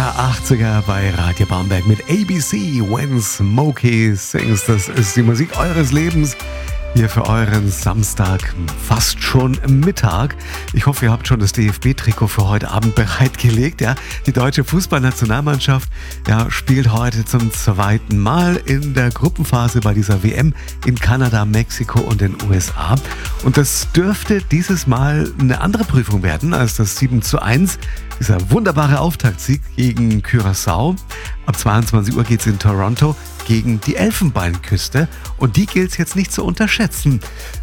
der 80er bei Radio Bamberg mit ABC When Smokey Sings. Das ist die Musik eures Lebens. Hier für euren Samstag, fast schon Mittag. Ich hoffe, ihr habt schon das DFB-Trikot für heute Abend bereitgelegt. Ja? Die deutsche Fußballnationalmannschaft spielt heute zum zweiten Mal in der Gruppenphase bei dieser WM in Kanada, Mexiko und den USA. Und das dürfte dieses Mal eine andere Prüfung werden als das 7:1. Dieser wunderbare Auftaktsieg gegen Curaçao. Ab 22 Uhr geht es in Toronto gegen die Elfenbeinküste. Und die gilt es jetzt nicht zu unterschätzen.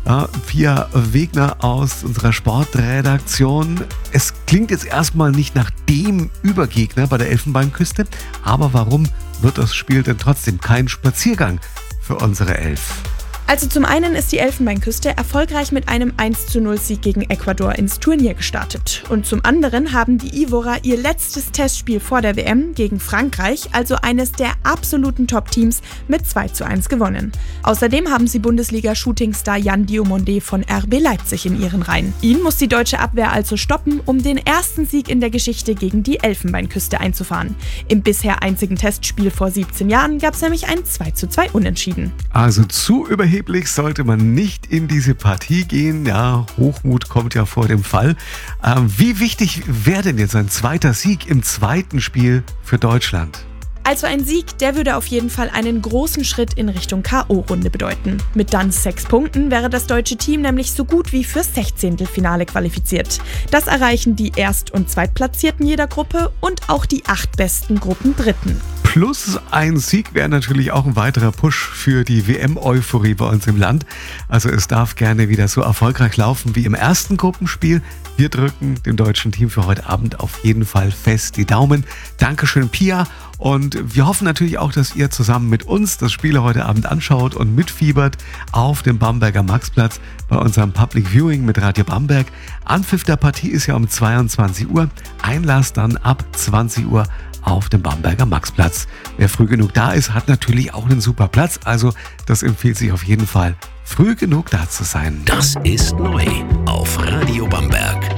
Pia Wegner aus unserer Sportredaktion. Es klingt jetzt erstmal nicht nach dem Übergegner bei der Elfenbeinküste. Aber warum wird das Spiel denn trotzdem kein Spaziergang für unsere Elf? Also zum einen ist die Elfenbeinküste erfolgreich mit einem 1:0-Sieg gegen Ecuador ins Turnier gestartet. Und zum anderen haben die Ivorer ihr letztes Testspiel vor der WM gegen Frankreich, also eines der absoluten Top-Teams, mit 2:1 gewonnen. Außerdem haben sie Bundesliga-Shootingstar Yan Diomande von RB Leipzig in ihren Reihen. Ihn muss die deutsche Abwehr also stoppen, um den ersten Sieg in der Geschichte gegen die Elfenbeinküste einzufahren. Im bisher einzigen Testspiel vor 17 Jahren gab es nämlich ein 2:2 Unentschieden. Also zu überheblich sollte man nicht in diese Partie gehen. Ja, Hochmut kommt ja vor dem Fall. Wie wichtig wäre denn jetzt ein zweiter Sieg im zweiten Spiel für Deutschland? Also ein Sieg, der würde auf jeden Fall einen großen Schritt in Richtung K.O.-Runde bedeuten. Mit dann 6 Punkten wäre das deutsche Team nämlich so gut wie fürs 16. qualifiziert. Das erreichen die Erst- und Zweitplatzierten jeder Gruppe und auch die 8 besten Gruppendritten. Plus ein Sieg wäre natürlich auch ein weiterer Push für die WM-Euphorie bei uns im Land. Also es darf gerne wieder so erfolgreich laufen wie im ersten Gruppenspiel. Wir drücken dem deutschen Team für heute Abend auf jeden Fall fest die Daumen. Dankeschön, Pia. Und wir hoffen natürlich auch, dass ihr zusammen mit uns das Spiel heute Abend anschaut und mitfiebert auf dem Bamberger Maxplatz bei unserem Public Viewing mit Radio Bamberg. Anpfiff der Partie ist ja um 22 Uhr. Einlass dann ab 20 Uhr auf dem Bamberger Maxplatz. Wer früh genug da ist, hat natürlich auch einen super Platz. Also das empfiehlt sich auf jeden Fall, früh genug da zu sein. Das ist neu auf Radio Bamberg.